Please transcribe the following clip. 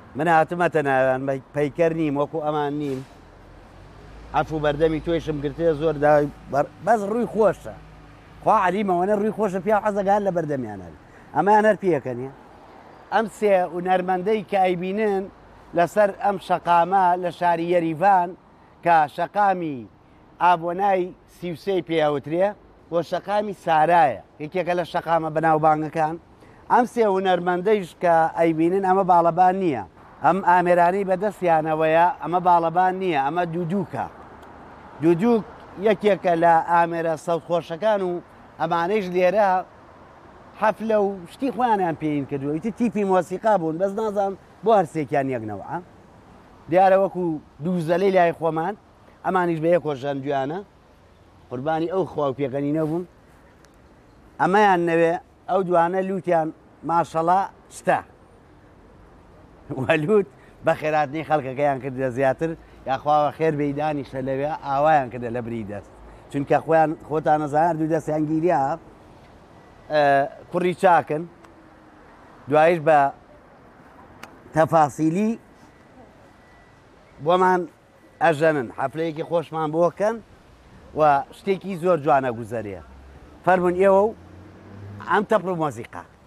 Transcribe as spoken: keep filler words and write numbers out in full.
من هاتمەتە ناویان پەیکەر نیم وەکو ئەمان نیم عەفو بەردەمی توێشم گرتێ زۆر بەس ڕووی خۆشە خوا عەلیمەوەنە ڕووی خۆشە پیا حەزەگەهات لە بەردەمیانە ئەمایان هەر پێکەنیە ئەم سێ هونەرمەندەی کە ئەیبینن لەسەر ئەم شەقامە لە شاری یەریڤان کە شەقامی ئابۆنای سیوسەی پێوترێ بۆ شەقامی سارایە یەکێکە لە شەقامە بەناوبانگەکان ئەم سێ هونەرمەندەیش کە ئەیبینن ئەمە باڵەبان نییە ئەم ئامێرانی بەدەستیانەوەیە ئەمە باڵەبان نییە ئەمە دوودووکە دوودووک یەکێکە لە ئامێرە سەوتخۆشەکان و ئەمانەیش لێرە حەفلە و شتی خۆیانیان پێین کردووە ئیتر تیپی مۆسیقا بوون بەس نازانم بۆ هەرسێکیان یەکنەوە دیارە وەکو دووزەلەی لای خۆمان ئەمانیش بە یەکۆژەن جوانە قوربانی ئەو خوا و پێکەنینە بوون ئەمەیان نەوێ ئەو دوانە لووتیان ماشەڵا شتە وەلووت بە خێراتنی خەڵکەکەیان کردە زیاتر یاخواوە خێر بەیدانیشە لەوێ ئاوایان کردە لە بری دەست چونکە خۆیان خۆتان نەزانار دوو دەستیان گیریا کوڕی چاکن دوایش بە تەفاسیلی بۆمان ئەژەنن حەفلەیەکی خۆشمان بۆکەن و شتێکی زۆر جوانە گوزەریە فەرمون ئێوە و ئەم تەپڕ و مۆزیقا